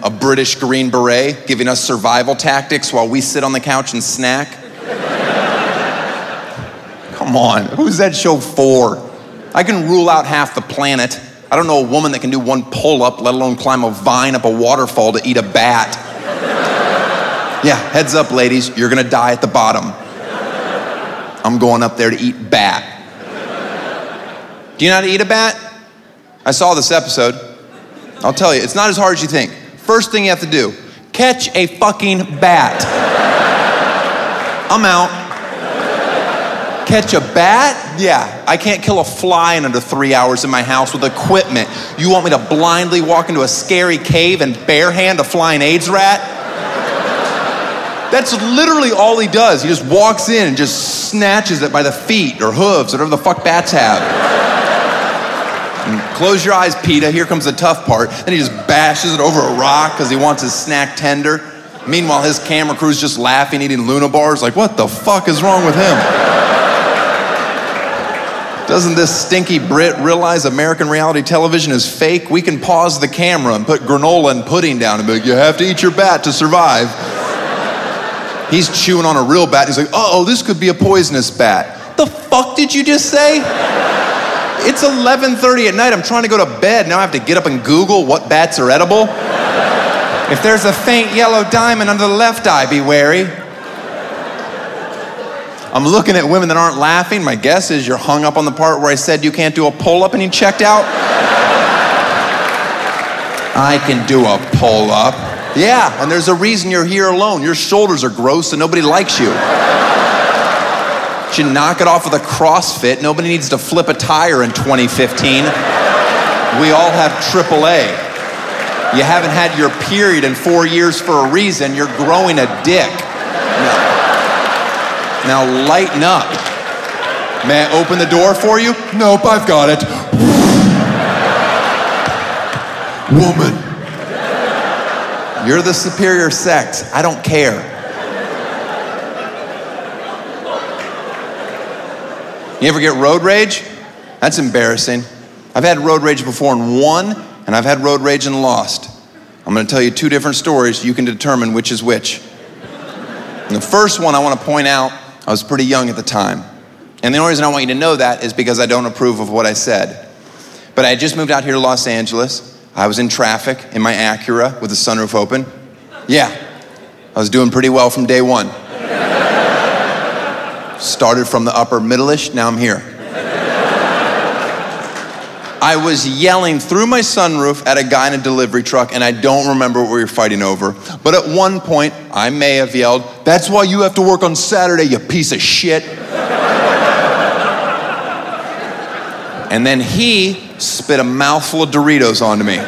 a British Green Beret giving us survival tactics while we sit on the couch and snack. Come on, who's that show for? I can rule out half the planet. I don't know a woman that can do one pull-up, let alone climb a vine up a waterfall to eat a bat. Yeah, heads up, ladies, you're gonna die at the bottom. I'm going up there to eat bat. Do you know how to eat a bat? I saw this episode. I'll tell you, it's not as hard as you think. First thing you have to do, catch a fucking bat. I'm out. Catch a bat? Yeah, I can't kill a fly in under 3 hours in my house with equipment. You want me to blindly walk into a scary cave and barehand a flying AIDS rat? That's literally all he does. He just walks in and just snatches it by the feet or hooves, whatever the fuck bats have. And close your eyes, PETA. Here comes the tough part. Then he just bashes it over a rock because he wants his snack tender. Meanwhile, his camera crew's just laughing, eating Luna bars. Like, what the fuck is wrong with him? Doesn't this stinky Brit realize American reality television is fake? We can pause the camera and put granola and pudding down and be like, you have to eat your bat to survive. He's chewing on a real bat. He's like, uh-oh, this could be a poisonous bat. The fuck did you just say? It's 11:30 at night. I'm trying to go to bed. Now I have to get up and Google what bats are edible. If there's a faint yellow diamond under the left eye, be wary. I'm looking at women that aren't laughing. My guess is you're hung up on the part where I said you can't do a pull-up and you checked out. I can do a pull-up. Yeah, and there's a reason you're here alone. Your shoulders are gross and nobody likes you. You should knock it off with a CrossFit. Nobody needs to flip a tire in 2015. We all have AAA. You haven't had your period in 4 years for a reason. You're growing a dick. Now lighten up. May I open the door for you? Nope, I've got it. Woman. You're the superior sex. I don't care. You ever get road rage? That's embarrassing. I've had road rage before and won, and I've had road rage and lost. I'm gonna tell you two different stories. You can determine which is which. And the first one I wanna point out, I was pretty young at the time. And the only reason I want you to know that is because I don't approve of what I said. But I had just moved out here to Los Angeles. I was in traffic in my Acura with the sunroof open. Yeah, I was doing pretty well from day one. Started from the upper middle-ish, now I'm here. I was yelling through my sunroof at a guy in a delivery truck, and I don't remember what we were fighting over. But at one point, I may have yelled, "That's why you have to work on Saturday, you piece of shit." And then he spit a mouthful of Doritos onto me.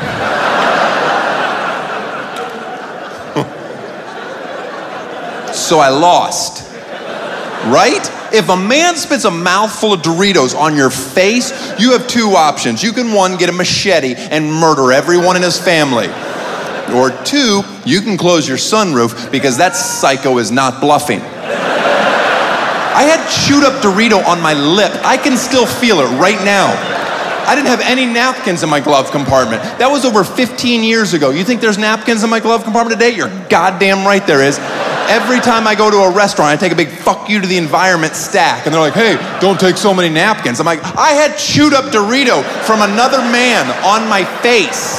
So I lost, right? If a man spits a mouthful of Doritos on your face, you have two options. You can, one, get a machete and murder everyone in his family. Or two, you can close your sunroof because that psycho is not bluffing. I had chewed up Dorito on my lip. I can still feel it right now. I didn't have any napkins in my glove compartment. That was over 15 years ago. You think there's napkins in my glove compartment today? You're goddamn right there is. Every time I go to a restaurant, I take a big fuck you to the environment stack. And they're like, hey, don't take so many napkins. I'm like, I had chewed up Dorito from another man on my face.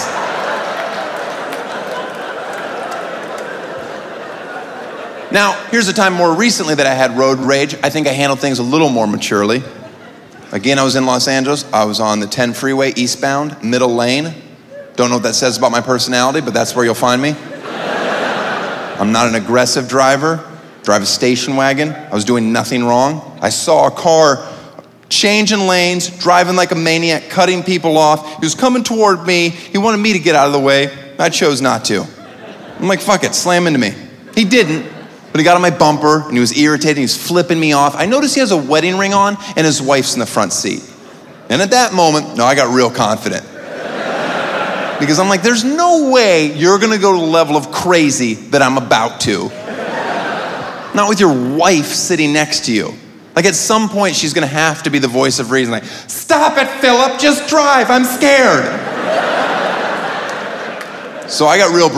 Now, here's a time more recently that I had road rage. I think I handled things a little more maturely. Again, I was in Los Angeles. I was on the 10 freeway eastbound, middle lane. Don't know what that says about my personality, but that's where you'll find me. I'm not an aggressive driver. Drive a station wagon. I was doing nothing wrong. I saw a car changing lanes, driving like a maniac, cutting people off. He was coming toward me. He wanted me to get out of the way. I chose not to. I'm like, fuck it, slam into me. He didn't. But he got on my bumper, and he was irritated, he was flipping me off. I noticed he has a wedding ring on, and his wife's in the front seat. And at that moment, I got real confident. Because I'm like, there's no way you're gonna go to the level of crazy that I'm about to. Not with your wife sitting next to you. Like at some point, she's gonna have to be the voice of reason. Like, stop it, Philip, just drive, I'm scared. So I got real